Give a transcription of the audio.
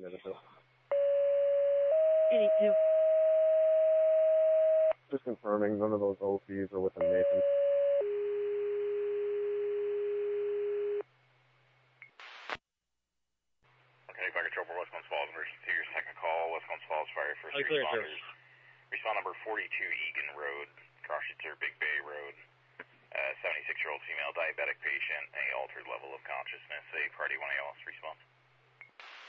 Minnesota. 82. Just confirming none of those OPs are within Nathan. Okay, Fire Control for West Coast Falls, emergency to your second call. West Coast Falls Fire First Responders. Respond number 42 Egan Road, Crossshitzer, Big Bay Road. 76-year-old female diabetic patient, a altered level of consciousness. A party 1 ALS response.